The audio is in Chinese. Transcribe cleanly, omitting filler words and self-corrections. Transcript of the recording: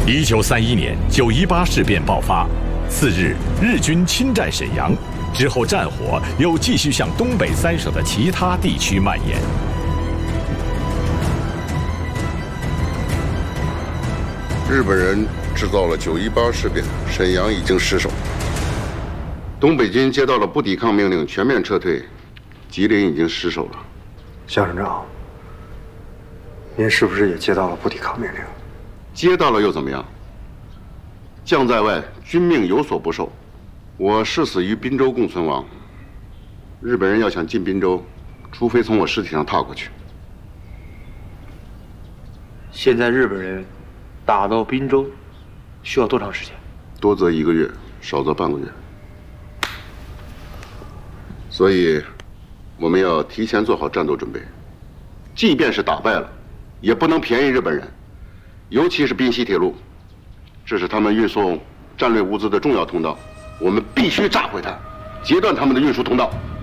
1931年9·18事变爆发，次日日军侵占沈阳，之后战火又继续向东北三省的其他地区蔓延。 日本人制造了9·18事变，沈阳已经失守。东北军接到了不抵抗命令，全面撤退。吉林已经失守了。 向省长，您是不是也接到了不抵抗命令？ 接到了又怎么样？将在外，军命有所不受。我誓死于滨州共存亡。日本人要想进滨州，除非从我尸体上踏过去。 现在日本人打到滨州需要多长时间？ 多则1个月，少则半个月。所以，我们要提前做好战斗准备。即便是打败了，也不能便宜日本人，尤其是滨西铁路，这是他们运送战略物资的重要通道，我们必须炸毁它，截断他们的运输通道。